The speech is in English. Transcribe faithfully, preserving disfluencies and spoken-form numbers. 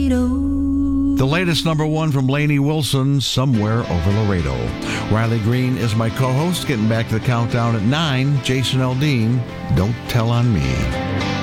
Laredo. The latest number one from Lainey Wilson, Somewhere Over Laredo. Riley Green is my co-host. Getting back to the countdown at nine, Jason Aldean, Don't Tell on Me.